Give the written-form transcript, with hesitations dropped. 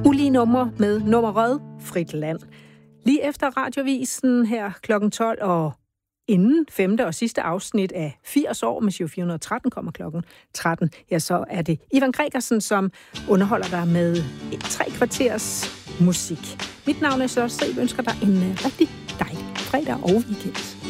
Ulige numre med nummeret Frit Land. Lige efter radiovisen her kl. 12 og inden 5. og sidste afsnit af 80 år med 413 kommer kl. 13, ja, så er det Ivan Gregersen, som underholder dig med 3 kvarters musik. Mit navn er Sørse. Jeg ønsker dig en rigtig dejlig fredag og weekend.